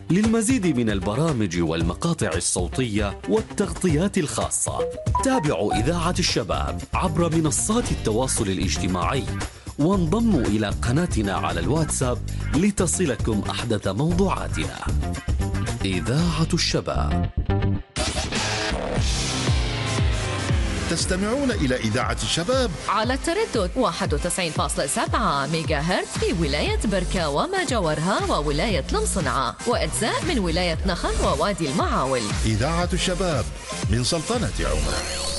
للمزيد من البرامج والمقاطع الصوتية والتغطيات الخاصة تابعوا إذاعة الشباب عبر منصات التواصل الاجتماعي وانضموا إلى قناتنا على الواتساب لتصلكم أحدث موضوعاتنا. إذاعة الشباب. تستمعون إلى إذاعة الشباب على التردد 91.7 ميجا هرتز في ولاية بركة وما جاورها وولاية المصنعة وأجزاء من ولاية نخل ووادي المعاول. إذاعة الشباب من سلطنة عمان.